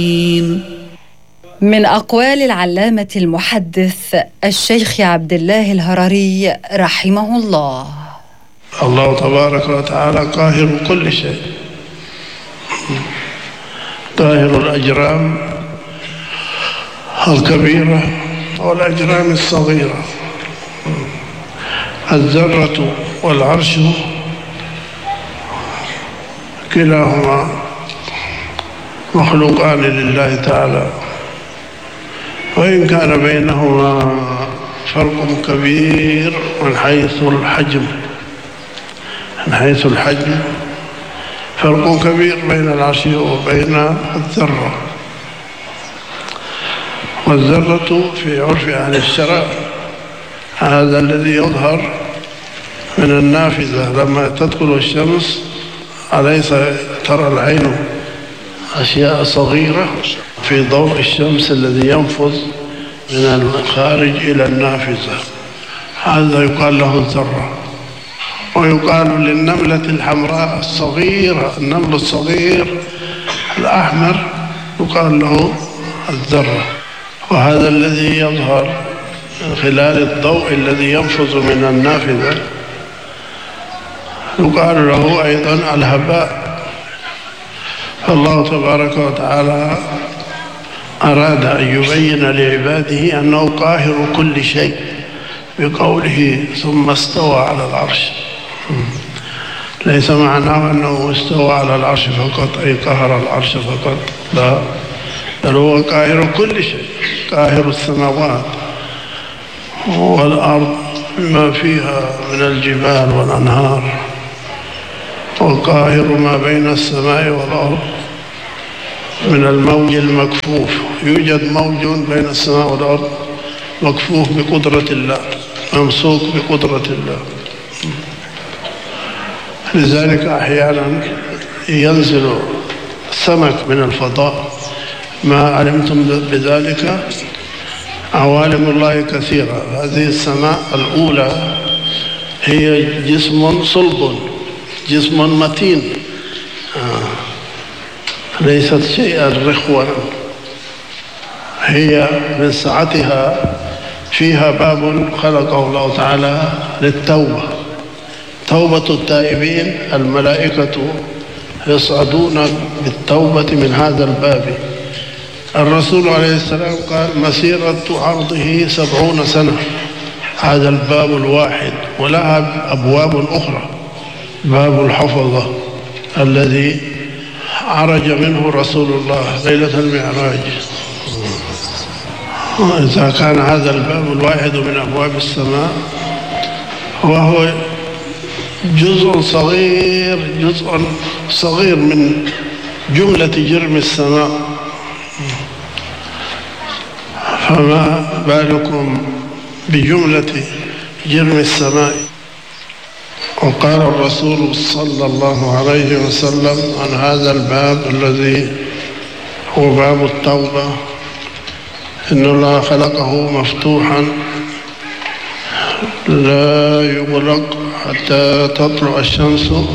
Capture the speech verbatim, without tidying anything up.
من أقوال العلامة المحدث الشيخ عبد الله الهرري رحمه الله: الله تبارك وتعالى قاهر كل شيء، قاهر الأجرام الكبيرة والأجرام الصغيرة. الذرة والعرش كلاهما مخلوقان لله تعالى، وإن كان بينهما فرق كبير من حيث الحجم من حيث الحجم فرق كبير بين العرش وبين الذرة. والذرة في عرف أهل الشرع هذا الذي يظهر من النافذة لما تدخل الشمس، أليس ترى العين أشياء صغيرة في ضوء الشمس الذي ينفذ من الخارج إلى النافذة؟ هذا يقال له الذرة. ويقال للنملة الحمراء الصغيرة، النمل الصغير الأحمر يقال له الذرة. وهذا الذي يظهر من خلال الضوء الذي ينفذ من النافذة يقال له أيضا الهباء. فالله تبارك وتعالى أراد أن يبين لعباده أنه قاهر كل شيء بقوله ثم استوى على العرش. ليس معناه أنه استوى على العرش فقط، أي قهر العرش فقط، لا، بل هو قاهر كل شيء، قاهر السماوات والأرض بما فيها من الجبال والأنهار، وقاهر ما بين السماء والأرض من الموج المكفوف. يوجد موج بين السماء والأرض مكفوف بقدرة الله، ممسوك بقدرة الله. لذلك أحيانا ينزل سمك من الفضاء، ما علمتم بذلك؟ عوالم الله كثيرة. هذه السماء الأولى هي جسم صلب، جسم متين، آه. ليست شيئا رخوا. هي من سعتها فيها باب خلقه الله تعالى للتوبة، توبة التائبين. الملائكة يصعدون بالتوبة من هذا الباب. الرسول عليه السلام قال مسيرة عرضه سبعون سنة، هذا الباب الواحد، ولها أبواب أخرى. باب الحفظة الذي عرج منه رسول الله ليلة المعراج. إذا كان هذا الباب الواحد من أبواب السماء وهو جزء صغير جزء صغير من جملة جرم السماء، فما بالكم بجملة جرم السماء؟ وقال الرسول صلى الله عليه وسلم عن هذا الباب الذي هو باب التوبة: إن الله خلقه مفتوحا لا يغلق حتى تطلع الشمس